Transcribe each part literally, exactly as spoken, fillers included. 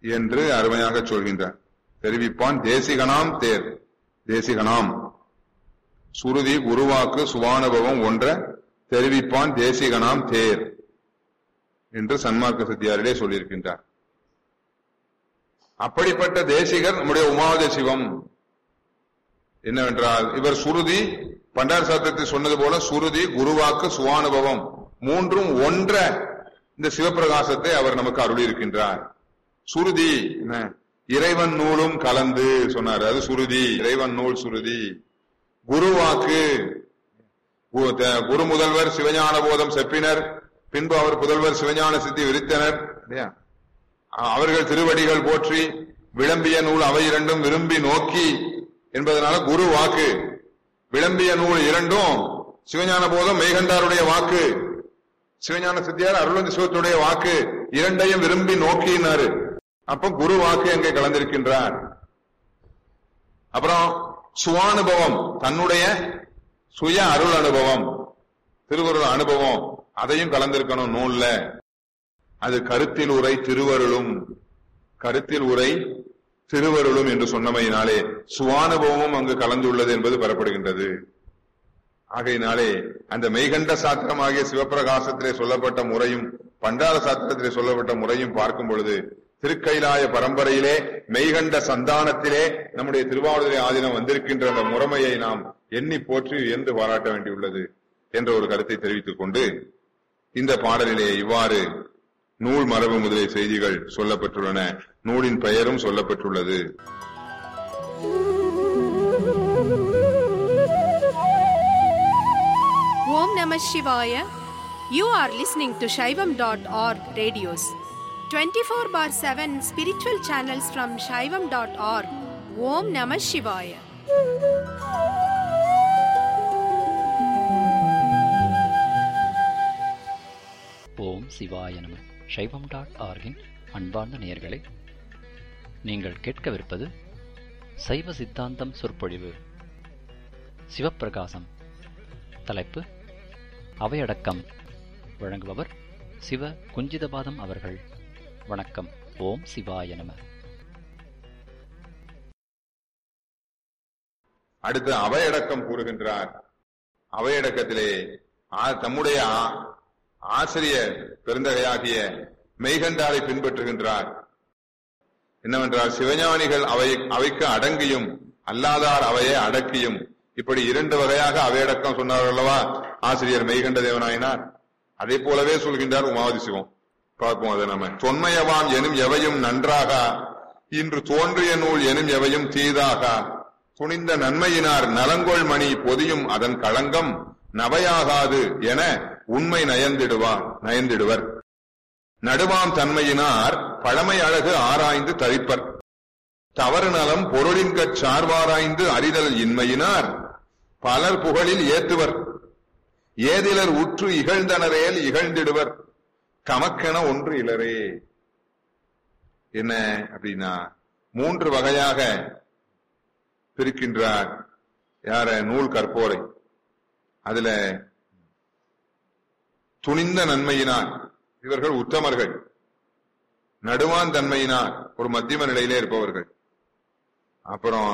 என்று அருமையாக சொல்கின்றார். தெரிவிப்பான் தேசிகனாம் தேர். தேசிகனாம் சுருதி குருவாக்கு சுவானுபவம் ஒன்ற தெரிவிப்பான் தேசிகனாம் தேர் என்று சன்மார்க்க சித்தியாரிலே சொல்லியிருக்கின்றார். அப்படிப்பட்ட தேசிகர் நம்முடைய உமாவதி சிவம். என்னவென்றால் இவர் சுருதி பண்டார சாத்திரத்தை சொன்னது போல சுருதி குருவாக்கு சுவானுபவம் மூன்றும் ஒன்ற இந்த சிவபிரகாசத்தை அவர் நமக்கு அருளி இருக்கின்றார். சுருதி இறைவன் நூலும் கலந்து சொன்னார், அது சுருதி. இறைவன் நூல் சுருதி. குருவாக்கு குரு முதல்வர் சிவஞான போதம் செப்பினர், பின்பு அவர் புதல்வர் சிவஞான சித்தி விரித்தனர். அவர்கள் திருவடிகள் போற்றி விளம்பிய நூல் அவை இரண்டும் விரும்பி நோக்கி என்பதனால குரு வாக்கு. விளம்பிய நூல் இரண்டும் சிவஞான போதம் மெய்கண்டாருடைய வாக்கு, சிவஞான சித்தியார் அருளந்தி சிவத்துடைய வாக்கு, இரண்டையும் விரும்பி நோக்கினாரு. அப்ப குரு வாக்கு அங்கே கலந்திருக்கின்றார். அப்புறம் சுவானுபவம், தன்னுடைய சுய அருள் அனுபவம், திருவருள் அனுபவம், அதையும் கலந்திருக்கணும் நூல்ல. அது கருத்தில் உரை திருவருளும், கருத்தில் உரை திருவருளும் என்று சொன்னமையினாலே சுவானுபவமும் அங்கு கலந்துள்ளது என்பது பெறப்படுகின்றது. ஆகையினாலே அந்த மெய்கண்ட சாத்திரமாகிய சிவப்பிரகாசத்திலே சொல்லப்பட்ட முறையும் பண்டார சாத்திரத்திலே சொல்லப்பட்ட முறையும் பார்க்கும் பொழுது திருக்கைலாய பரம்பரையிலே மெய்கண்ட சந்தானத்திலே நம்முடைய திருவாவடுதுறை ஆதீனம் வந்திருக்கின்ற அந்த முறைமையை நாம் எண்ணி போற்றி என்று பாராட்ட வேண்டியுள்ளது என்ற ஒரு கருத்தை தெரிவித்துக் கொண்டு இந்த பாடலிலே இவ்வாறு நூல் மரபு முதலிய செய்திகள் சொல்லப்பட்டுள்ளன. நூலின் பெயரும் சொல்லப்பட்டுள்ளது. ஓம் நம சிவாய. You are listening to Shaivam dot org radios. twenty-four bar seven spiritual channels from Shaivam dot org. Om Namah Shivaya. ஓம் சிவாய நம. சைவம் டாட் ஆர்கின் அன்பார்ந்த நேயர்களே, நீங்கள் கேட்கவிருப்பது சைவ சித்தாந்தம் சொற்பொழிவு. சிவப்பிரகாசம். தலைப்பு அவையடக்கம். வழங்குபவர் சிவ குஞ்சிதபாதம் அவர்கள். வணக்கம். ஓம் சிவாய நம. அடுத்து அவையடக்கம் கூறுகின்றார். அவையடக்கத்திலே தம்முடைய ஆசிரியர் பெருந்தகையாகிய மெய்கண்டாரை பின்பற்றுகின்றார். என்னவென்றால் சிவஞானிகள் அவை அவைக்கு அடங்கியும் அல்லாதார் அவையை அடக்கியும், இப்படி இரண்டு வகையாக அவையடக்கம் சொன்னார் அல்லவா ஆசிரியர் மெய்கண்ட தேவனாயினார். அதே போலவே சொல்கின்றார் உமாவதி சிவம். பார்ப்போம் அதை நம்ம. தொன்மையவாம் எனும் எவையும் நன்றாக, இன்று தோன்றிய நூல் எனும் எவையும் தீதாக, துணிந்த நன்மையினார் நலங்கொள் மணி பொதியும் அதன் களங்கம் நவையாகாது என உண்மை நயந்திடுவார் நயந்திடுவர். நடுவாம் தன்மையினார் பழமை அழகு ஆராய்ந்து தரிப்பர். தவறு நலம் பொருளின்கட் சார்வாராய்ந்து அறிதல் இன்மையினார் பலர் புகழில் ஏத்துவர். ஏதிலர் உற்று இகழ்ந்தனரேல் இகழ்ந்திடுவர். கமக்கென ஒன்று இலரே. என்ன அப்படின்னா மூன்று வகையாக பிரிக்கின்றார் யார நூல் கற்போரை. அதுல துணிந்த நன்மையினார் இவர்கள் உத்தமர்கள். நடுவான் தன்மையினார் ஒரு மத்தியம நிலையிலே இருப்பவர்கள். அப்புறம்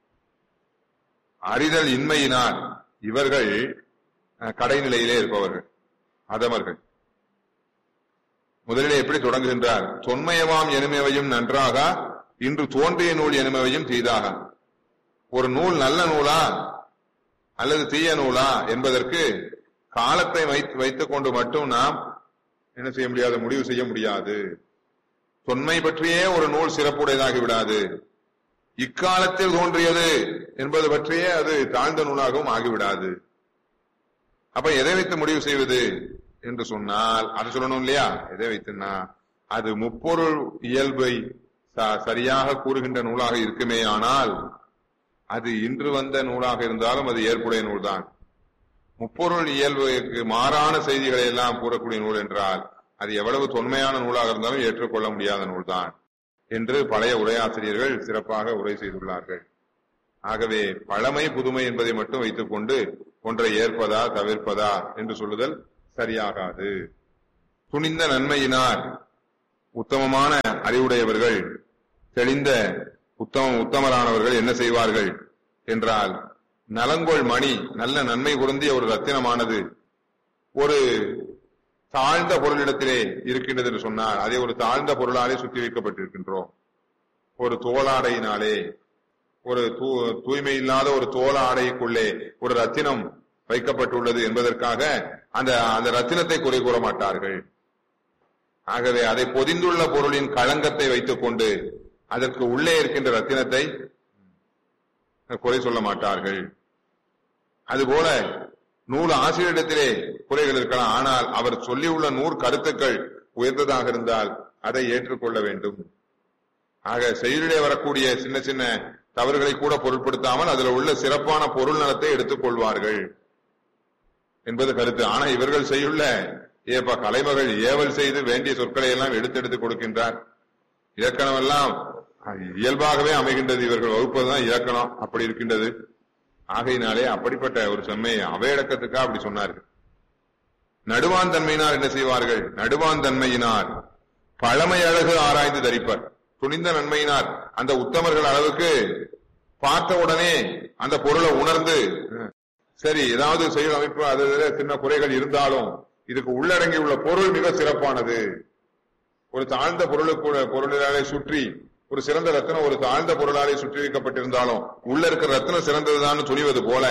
அறிதல் இன்மையினார் இவர்கள் கடைநிலையிலே இருப்பவர்கள், அதமர்கள். முதலிலே எப்படி தொடங்குகின்றார்? தொன்மையவாம் எனுமையும் நன்றாக, இன்று தோன்றிய நூல் எனுமையும் தீதாக. ஒரு நூல் நல்ல நூலா அல்லது தீய நூலா என்பதற்கு காலத்தை வைத்துக் கொண்டு மட்டும் நாம் என்ன செய்ய முடியாது, முடிவு செய்ய முடியாது. தொன்மை பற்றியே ஒரு நூல் சிறப்புடையதாகி விடாது. இக்காலத்தில் தோன்றியது என்பது பற்றியே அது தாழ்ந்த நூலாகவும் ஆகிவிடாது. அப்ப எதை வைத்து முடிவு செய்வது என்று சொன்னால் அது சொல்லணும் இல்லையா? எதை வைத்துனா அது முப்பொருள் இயல்பை சரியாக கூறுகின்ற நூலாக இருக்குமே. ஆனால் அது இன்று வந்த நூலாக இருந்தாலும் அது ஏற்புடைய நூல்தான். முப்பொருள் இயல்புக்கு மாறான செய்திகளை எல்லாம் கூறக்கூடிய நூல் என்றால் அது எவ்வளவு தொன்மையான நூலாக இருந்தாலும் ஏற்றுக்கொள்ள முடியாத நூல்தான் என்று பழைய உரையாசிரியர்கள் சிறப்பாக உரை செய்துள்ளார்கள். ஆகவே பழமை புதுமை என்பதை மட்டும் வைத்துக் கொண்டு ஒன்றை ஏற்பதா தவிர்ப்பதா என்று சொல்லுதல் சரியாகாது. துணிந்த நன்மையினார் உத்தமமான அறிவுடையவர்கள் தெளிந்த உத்தம உத்தமரானவர்கள் என்ன செய்வார்கள் என்றால், நலங்கொள் மணி, நல்ல நன்மை பொருந்திய ஒரு ரத்தினமானது ஒரு தாழ்ந்த பொருளிடத்திலே இருக்கின்றது என்று சொன்னால், அதை ஒரு தாழ்ந்த பொருளாலே சுத்தி வைக்கப்பட்டிருக்கின்றோம். ஒரு தோளாடையினாலே, ஒரு தூய்மை இல்லாத ஒரு தோல் ஆடைக்குள்ளே ஒரு ரத்தினம் வைக்கப்பட்டுள்ளது என்பதற்காக அந்த அந்த ரத்தினத்தை குறை கூற மாட்டார்கள். ஆகவே அதை பொதிந்துள்ள பொருளின் களங்கத்தை வைத்துக் கொண்டு அதற்கு உள்ளே இருக்கின்ற ரத்தினத்தை குறை சொல்ல மாட்டார்கள். அதுபோல நூல் ஆசிரியரிடத்திலே குறைகள் இருக்கலாம், ஆனால் அவர் சொல்லியுள்ள நூறு கருத்துக்கள் உயர்ந்ததாக இருந்தால் அதை ஏற்றுக்கொள்ள வேண்டும். ஆக செயலிலே வரக்கூடிய சின்ன சின்ன தவறுகளை கூட பொருட்படுத்தாமல் அதில் உள்ள சிறப்பான பொருள் நலத்தை எடுத்துக் கொள்வார்கள் என்பது கருத்து. ஆனா இவர்கள் செய்யுள்ள ஏப்பா கலைமகள் ஏவல் செய்து வேண்டிய சொற்களை எல்லாம் எடுத்தெடுத்து கொடுக்கின்றார். இலக்கணம் எல்லாம் இயல்பாகவே அமைகின்றது, இவர்கள் வகுப்பதுதான் இலக்கணம் அப்படி இருக்கின்றது. ஆகையினாலே அப்படிப்பட்ட ஒரு செம்மை அவையடக்கத்துக்கா அப்படி சொன்னார்கள். நடுவான் தன்மையினார் என்ன செய்வார்கள்? நடுவான் தன்மையினார் பழமை அழகு ஆராய்ந்து தரிப்பர். துணிந்த நன்மையினார் அந்த உத்தமர்கள் அளவுக்கு பார்த்த உடனே அந்த பொருளை உணர்ந்து, சரி ஏதாவது செயல் அமைப்பு அது சின்ன குறைகள் இருந்தாலும் இதுக்கு உள்ளடங்கி உள்ள பொருள் மிக சிறப்பானது. ஒரு தாழ்ந்த பொருளுக்கு பொருளாலே சுற்றி ஒரு சிறந்த ரத்தினம் ஒரு தாழ்ந்த பொருளாலே சுற்றி வைக்கப்பட்டிருந்தாலும் உள்ள இருக்கிற ரத்தினம் சிறந்ததுதான் துணிவது போல,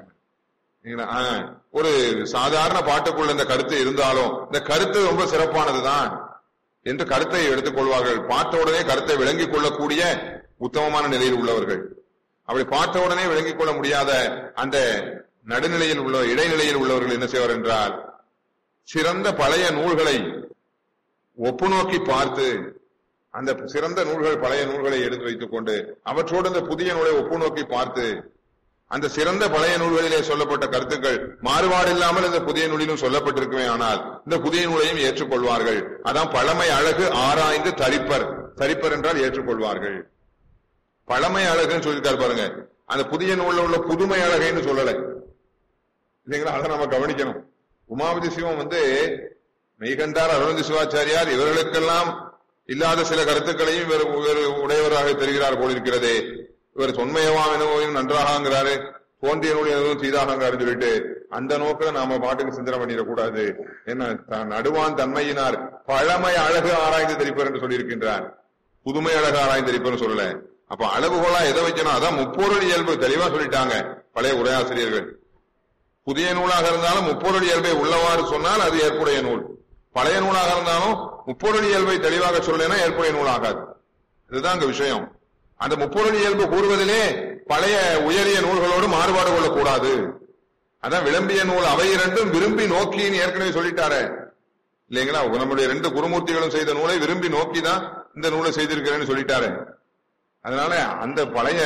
ஒரு சாதாரண பாட்டுக்குள்ள இந்த கருத்து இருந்தாலும் இந்த கருத்து ரொம்ப சிறப்பானதுதான் என்று கருத்தை எடுத்துக் கொள்வார்கள். பார்த்த உடனே கருத்தை விளங்கிக் கொள்ளக்கூடிய உத்தமமான நிலையில் உள்ளவர்கள். அப்படி பார்த்த உடனே விளங்கிக் கொள்ள முடியாத அந்த நடுநிலையில் உள்ள இடைநிலையில் உள்ளவர்கள் என்ன செய்வார் என்றால், சிறந்த பழைய நூல்களை ஒப்பு நோக்கி பார்த்து அந்த சிறந்த நூல்கள் பழைய நூல்களை எடுத்து வைத்துக் கொண்டு அவற்றோடு இந்த புதிய நூலை ஒப்பு நோக்கி பார்த்து அந்த சிறந்த பழைய நூல்களிலே சொல்லப்பட்ட கருத்துக்கள் மாறுபாடு இல்லாமல் இந்த புதிய நூலிலும் சொல்லப்பட்டிருக்குமே, ஆனால் இந்த புதிய நூலையும் ஏற்றுக்கொள்வார்கள். அதான் பழமை அழகு ஆராய்ந்து தரிப்பர். தரிப்பர் என்றால் ஏற்றுக்கொள்வார்கள். பழமை அழகுன்னு சொல்லியிருக்காரு பாருங்க, அந்த புதிய நூல்ல உள்ள புதுமை அழகைன்னு சொல்லலை இல்லைங்களா? அதை நம்ம கவனிக்கணும். உமாபதி சிவம் வந்து மெய்கண்டார் அருணந்தி சிவாச்சாரியார் இவர்களுக்கெல்லாம் இல்லாத சில கருத்துக்களையும் இவர் உடையவராக தெரிகிறார் போலிருக்கிறதே. இவர் தொன்மையவாம் எனவும் நன்றாகிறாரு, தோன்றிய நூல் எனவும் தீதாகிறாரு சொல்லிட்டு அந்த நோக்கில நாம பாட்டுக்கு சிந்தனை பண்ணிடக்கூடாது. என்ன நடுவான் தன்மையினார் பழமை அழகு ஆராய்ந்து தெரிப்பர் என்று சொல்லியிருக்கின்றார், புதுமை அழகு ஆராய்ந்து தெரிப்பர் சொல்லல. அப்ப அளவுகோலா எதை வைக்கணும்? அதான் முப்பொருள் இயல்பு தெளிவா சொல்லிட்டாங்க பழைய உரையாசிரியர்கள். புதிய நூலாக இருந்தாலும் முப்பொருள் இயல்பை உள்ளவாறு சொன்னால் அது ஏற்புடைய நூல். பழைய நூலாக இருந்தாலும் முப்பொருள் இயல்பை தெளிவாக சொல்லலைன்னா ஏற்புடைய நூல் ஆகாது. இதுதான் அங்க விஷயம். அந்த முப்பொருள் இயல்பு கூறுவதிலே பழைய உயரிய நூல்களோடு மாறுபாடு கொள்ளக்கூடாது. அதான் விளம்பிய நூல் அவை இரண்டும் விரும்பி நோக்கின்னு ஏற்கனவே சொல்லிட்டாரு இல்லைங்களா? நம்முடைய ரெண்டு குருமூர்த்திகளும் செய்த நூலை விரும்பி நோக்கிதான் இந்த நூலை செய்திருக்கிறேன்னு சொல்லிட்டாரு. அதனால அந்த பழைய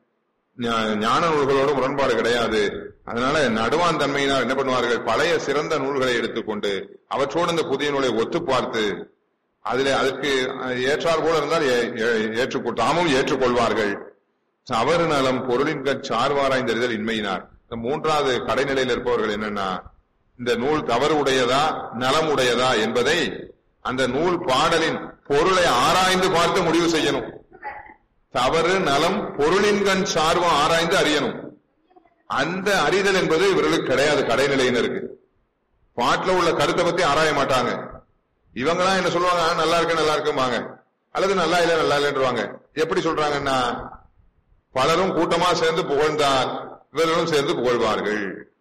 ஞான நூல்களோடு முரண்பாடு கிடையாது. அதனால நடுவான் தன்மையினால் என்ன பண்ணுவார்கள்? பழைய சிறந்த நூல்களை எடுத்துக்கொண்டு அவற்றோடு இந்த புதிய நூலை ஒத்து பார்த்து அதிலே அதற்கு ஏற்றார் போல இருந்தால் ஏற்றுக்கொள் தாமும் ஏற்றுக்கொள்வார்கள். தவறு நலம் பொருளின் சார்வாராய்ந்தறிதல் இன்மையினார். இந்த மூன்றாவது கடைநிலையில் இருப்பவர்கள் என்னன்னா, இந்த நூல் தவறு உடையதா நலம் உடையதா என்பதை அந்த நூல் பாடலின் பொருளை ஆராய்ந்து பார்த்து முடிவு செய்யணும். தவறு நலம் பொருளின்கண் சார்வம் ஆராய்ந்து அறியணும். அந்த அறிதல் என்பது இவர்களுக்கு கிடையாது. கடைநிலையினருக்கு பாட்டுல உள்ள கருத்தை பத்தி ஆராய மாட்டாங்க. இவங்கதான் என்ன சொல்லுவாங்க? நல்லா இருக்கு நல்லா இருக்குவாங்க, அல்லது நல்லா இல்ல நல்லா இல்லைன்றவாங்க. எப்படி சொல்றாங்கன்னா, பலரும் கூட்டமா சேர்ந்து புகழ்ந்தால் இவர்களும் சேர்ந்து புகழ்வார்கள்.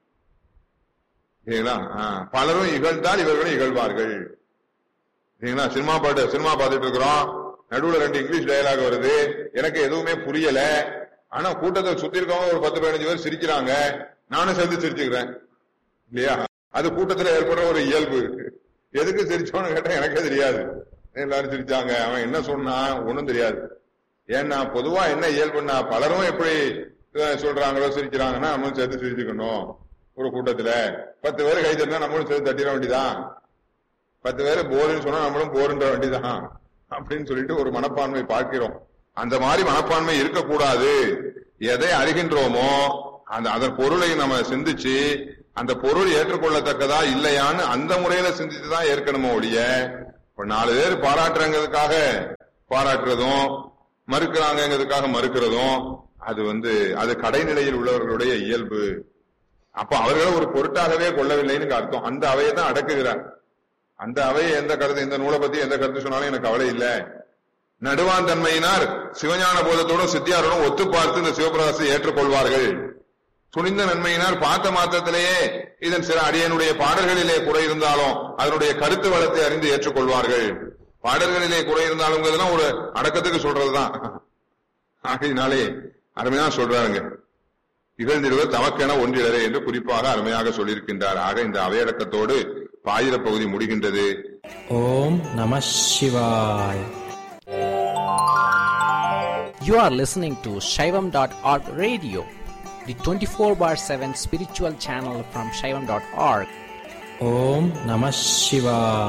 சரிங்களா? பலரும் இகழ்ந்தால் இவர்களும் இகழ்வார்கள். சரிங்களா? சினிமா பாட்டு சினிமா பார்த்துட்டு இருக்கிறோம், நடுவுல ரெண்டு இங்கிலீஷ் டயலாக் வருது, எனக்கு எதுவுமே புரியல, ஆனா கூட்டத்தை சுத்தி இருக்கவங்க ஒரு பத்து பதினஞ்சு பேர் சிரிக்கிறாங்க, நானும் சேர்ந்து சிரிச்சுக்கிறேன் இல்லையா? அது கூட்டத்துல ஏற்படுற ஒரு இயல்பு. எதுக்கு சிரிச்சோன்னு கேட்டா எனக்கே தெரியாது. எல்லாரும் சிரிச்சாங்க, அவன் என்ன சொன்னா ஒண்ணும் தெரியாது. ஏன்னா பொதுவா என்ன இயல்புன்னா, பலரும் எப்படி சொல்றாங்களோ சிரிக்கிறாங்கன்னா நம்மளும் சேர்த்து சிரிச்சுக்கணும். ஒரு கூட்டத்துல பத்து பேர் கை தட்டினா நம்மளும் சேர்த்து தட்டிட வேண்டிதான். பத்து பேர் போருன்னு சொன்னா நம்மளும் போருன்ற வேண்டிதான் அப்படின்னு சொல்லிட்டு ஒரு மனப்பான்மை பார்க்கிறோம். அந்த மாதிரி மனப்பான்மை இருக்கக்கூடாது. எதை அறிகின்றோமோ அந்த அதன் பொருளை நம்ம சிந்திச்சு அந்த பொருள் ஏற்றுக்கொள்ளத்தக்கதா இல்லையான்னு அந்த முறையில சிந்திச்சுதான் ஏற்கனமோ ஒழிய, இப்ப நாலு பேர் பாராட்டுறங்கிறதுக்காக பாராட்டுறதும் மறுக்கிறாங்கிறதுக்காக மறுக்கிறதும் அது வந்து அது கடைநிலையில் உள்ளவர்களுடைய இயல்பு. அப்ப அவர்களை ஒரு பொருட்டாகவே கொள்ளவில்லைன்னு அர்த்தம். அந்த அவையை தான் அடக்குகிறார். அந்த அவையை எந்த கருத்து, இந்த நூலை பத்தி எந்த கருத்து சொன்னாலும் எனக்கு கவலை இல்லை. நடுவான் தன்மையினார் சிவஞான போதத்தோடும் சித்தியாரோடும் ஒத்து பார்த்து இந்த சிவபிரகாசத்தை ஏற்றுக்கொள்வார்கள். துணிந்த நன்மையினார் பார்த்த மாத்திரத்திலேயே இதன் சில அடியனுடைய பாடல்களிலே குறை இருந்தாலும் அதனுடைய கருத்து வளத்தை அறிந்து ஏற்றுக்கொள்வார்கள். பாடல்களிலே குறை இருந்தாலும் ஒரு அடக்கத்துக்கு சொல்றதுதான். ஆகையினாலே அருமையா சொல்றாருங்க. இகழ்ந்திடுவர் தமக்கென ஒன்றிடரே என்று குறிப்பாக அருமையாக சொல்லியிருக்கின்றார். ஆக இந்த அவையடக்கத்தோடு பாயிர பகுதி முடிகின்றது. ஓம் நம சிவாய். You are listening to Shaivam dot org radio, the twenty-four bar seven spiritual channel from Shaivam dot org. Om Namah Shivaya.